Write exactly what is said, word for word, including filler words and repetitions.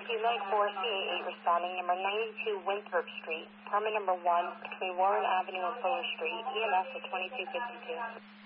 United four C A eight responding, number ninety-two Winthrop Street, apartment number one, between Warren Avenue and Fuller Street, E M S at twenty-two fifty-two.